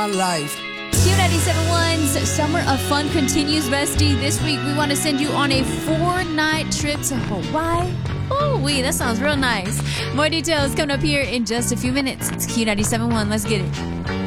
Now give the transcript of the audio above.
life. Q97.1's Summer of Fun continues, bestie. This week, we want to send you on a 4-night trip to Hawaii. Oh, that sounds real nice. More details coming up here in just a few minutes. It's Q97.1. Let's get it.